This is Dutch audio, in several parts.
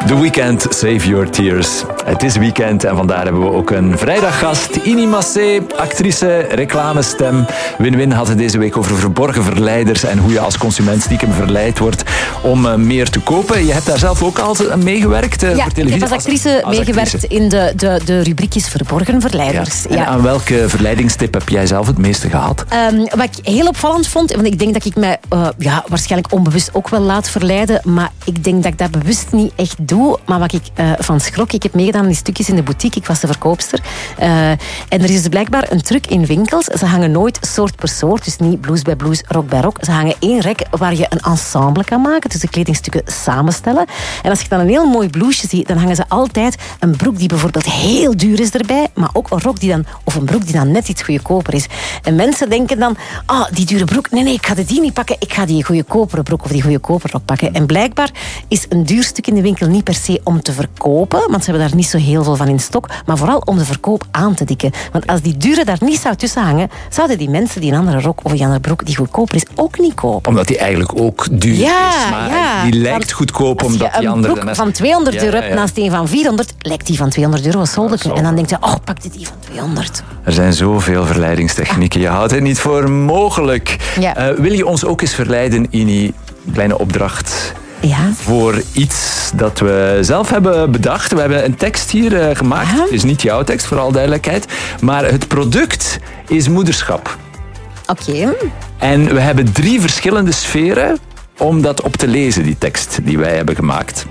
The Weeknd, Save Your Tears. Het is weekend en vandaar hebben we ook een vrijdaggast. Ini Massé, actrice, reclamestem. Win-Win had het deze week over verborgen verleiders en hoe je als consument stiekem verleid wordt om meer te kopen. Je hebt daar zelf ook al meegewerkt voor televisie. Ik heb als actrice meegewerkt in de rubriekjes verborgen verleiders. Ja. En aan welke verleidingstip heb jij zelf het meeste gehad? Wat ik heel opvallend vond, want ik denk dat ik mij waarschijnlijk onbewust ook wel laat verleiden, maar ik denk dat ik dat bewust niet echt doe. Maar wat ik van schrok, ik heb meegedaan in die stukjes in de boutique, ik was de verkoopster. En er is dus blijkbaar een truc in winkels. Ze hangen nooit soort per soort, dus niet blouse bij blouse, rok bij rok. Ze hangen één rek waar je een ensemble kan maken, dus de kledingstukken samenstellen. En als je dan een heel mooi blouseje ziet, dan hangen ze altijd een broek die bijvoorbeeld heel duur is erbij, maar ook een rok of een broek die dan net iets goedkoper is. En mensen denken dan, die dure broek, nee, ik ga die niet pakken, ik ga die goedkopere broek of die goedkopere rok pakken. En blijkbaar is een duur stuk in de winkel niet per se om te verkopen, want ze hebben daar niet zo heel veel van in stok, maar vooral om de verkoop aan te dikken. Want als die dure daar niet zou tussen hangen, zouden die mensen die een andere rok of die andere broek die goedkoper is ook niet kopen. Omdat die eigenlijk ook duur is, maar die lijkt goedkoop omdat die andere... Een broek van 200 euro hebt naast een van 400, lijkt die van 200 euro zoldeke. En dan denkt je, pak dit die van 200. Er zijn zoveel verleidingstechnieken. Je houdt het niet voor mogelijk. Ja. Wil je ons ook eens verleiden, Ini? Een kleine opdracht. Ja. Voor iets dat we zelf hebben bedacht. We hebben een tekst hier gemaakt. Het is niet jouw tekst, voor alle duidelijkheid. Maar het product is moederschap. Oké. En we hebben 3 verschillende sferen om dat op te lezen, die tekst die wij hebben gemaakt.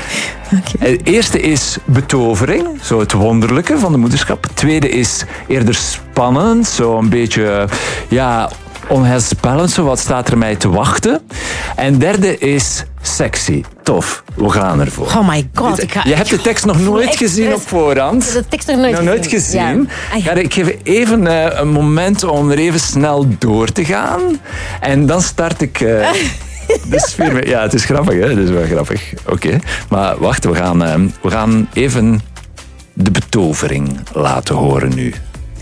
Okay. Het eerste is betovering, zo het wonderlijke van de moederschap. Het tweede is eerder spannend, zo een beetje onheilspellend, zo wat staat er mij te wachten. En derde is sexy, tof. We gaan ervoor. Oh my god. Je hebt de tekst nog nooit gezien op voorhand. Ik heb de tekst nog nooit gezien. Ja. Ik geef even een moment om er even snel door te gaan. En dan start ik... de sfeer. Ja, het is grappig, hè? Het is wel grappig. Oké. Maar wacht, we gaan even de betovering laten horen nu.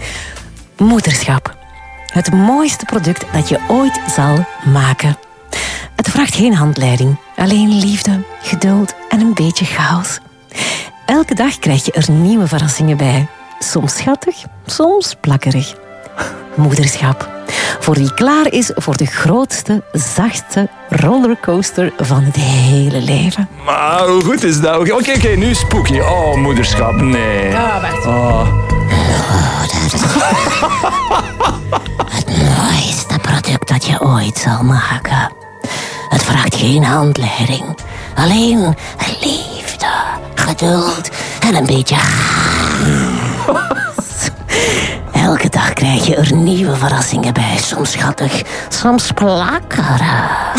Moederschap. Het mooiste product dat je ooit zal maken. Het vraagt geen handleiding. Alleen liefde, geduld en een beetje chaos. Elke dag krijg je er nieuwe verrassingen bij. Soms schattig, soms plakkerig. Moederschap. Voor wie klaar is voor de grootste, zachtste rollercoaster van het hele leven. Maar hoe goed is dat? Oké, nu spooky. Oh, moederschap, nee. Wacht. Het mooiste product dat je ooit zal maken. Het vraagt geen handleiding. Alleen liefde, geduld en een beetje elke dag krijg je er nieuwe verrassingen bij. Soms schattig, soms plakkerig.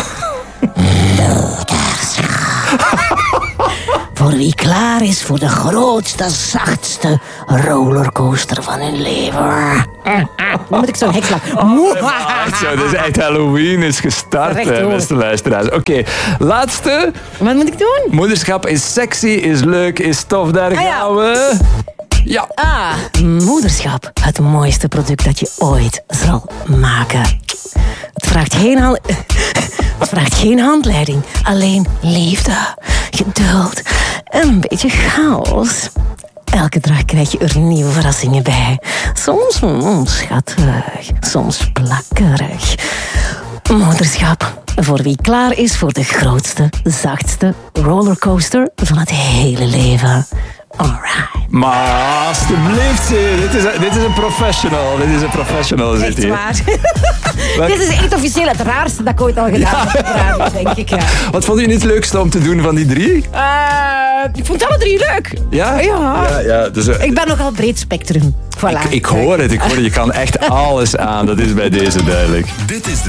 Moederschap. Voor wie klaar is voor de grootste, zachtste rollercoaster van hun leven. Dan moet ik zo'n hek slaan. Zo, dus echt Halloween is gestart, beste luisteraars. Oké, laatste. Wat moet ik doen? Moederschap is sexy, is leuk, is tof. Daar gaan we. Ja. Moederschap. Het mooiste product dat je ooit zal maken. Het vraagt geen handleiding. Alleen liefde, geduld en een beetje chaos. Elke dag krijg je er nieuwe verrassingen bij. Soms schattig, soms plakkerig. Moederschap. Voor wie klaar is voor de grootste, zachtste rollercoaster van het hele leven. Alright. Maar alsjeblieft, dit is een professional. Dit is een professional. Echt waar. Dit is echt officieel het raarste dat ik ooit al gedaan heb. Denk ik, ja. Wat vond je het leukste om te doen van die 3? Ik vond alle 3 leuk. Ja? Ja, dus, ik ben nogal breed spectrum. Voilà. Ik hoor het. Je kan echt alles aan. Dat is bij deze duidelijk. Dit is de